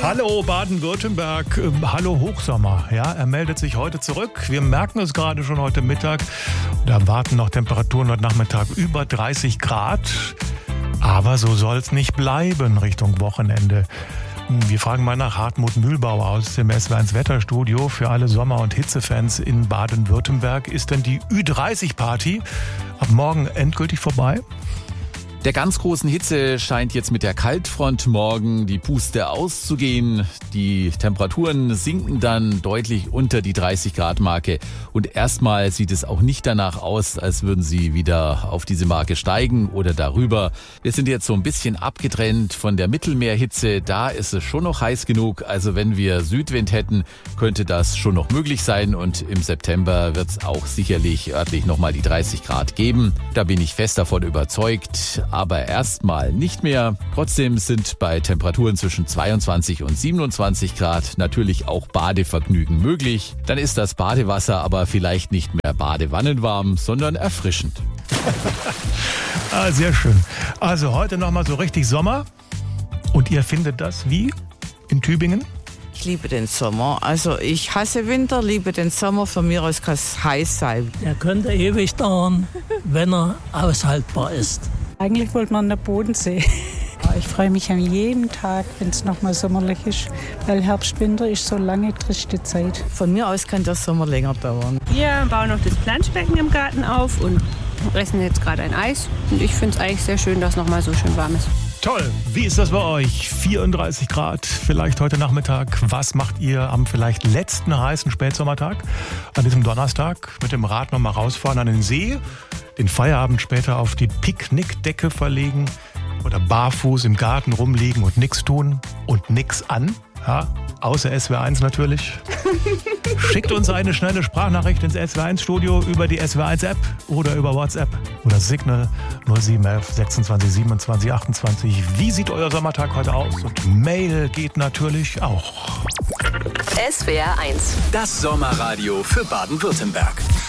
Hallo Baden-Württemberg, hallo Hochsommer. Ja, er meldet sich heute zurück. Wir merken es gerade schon heute Mittag. Da warten noch Temperaturen heute Nachmittag über 30 Grad. Aber so soll es nicht bleiben Richtung Wochenende. Wir fragen mal nach Hartmut Mühlbauer aus dem SWR1 Wetterstudio für alle Sommer- und Hitzefans in Baden-Württemberg. Ist denn die Ü30-Party ab morgen endgültig vorbei? Der ganz großen Hitze scheint jetzt mit der Kaltfront morgen die Puste auszugehen. Die Temperaturen sinken dann deutlich unter die 30-Grad-Marke. Und erstmal sieht es auch nicht danach aus, als würden sie wieder auf diese Marke steigen oder darüber. Wir sind jetzt so ein bisschen abgetrennt von der Mittelmeerhitze. Da ist es schon noch heiß genug. Also wenn wir Südwind hätten, könnte das schon noch möglich sein. Und im September wird es auch sicherlich örtlich nochmal die 30 Grad geben. Da bin ich fest davon überzeugt. Aber erstmal nicht mehr. Trotzdem sind bei Temperaturen zwischen 22 und 27 Grad natürlich auch Badevergnügen möglich. Dann ist das Badewasser aber vielleicht nicht mehr badewannenwarm, sondern erfrischend. Sehr schön. Also heute nochmal so richtig Sommer. Und ihr findet das wie in Tübingen? Ich liebe den Sommer. Also ich hasse Winter, liebe den Sommer. Von mir aus kann es heiß sein. Er könnte ewig dauern, wenn er aushaltbar ist. Eigentlich wollte man an den Bodensee. Ich freue mich an jedem Tag, wenn es nochmal sommerlich ist, weil Herbst, Winter ist so lange triste Zeit. Von mir aus kann der Sommer länger dauern. Wir bauen noch das Planschbecken im Garten auf und essen jetzt gerade ein Eis. Und ich finde es eigentlich sehr schön, dass es nochmal so schön warm ist. Toll. Wie ist das bei euch? 34 Grad, vielleicht heute Nachmittag. Was macht ihr am vielleicht letzten heißen Spätsommertag? An diesem Donnerstag mit dem Rad nochmal rausfahren an den See, den Feierabend später auf die Picknickdecke verlegen oder barfuß im Garten rumliegen und nichts tun und nichts an. Ja, außer SWR1 natürlich. Schickt uns eine schnelle Sprachnachricht ins SWR1-Studio über die SWR1-App oder über WhatsApp oder Signal 0711 26 27 28. Wie sieht euer Sommertag heute aus? Und Mail geht natürlich auch. SWR1. Das Sommerradio für Baden-Württemberg.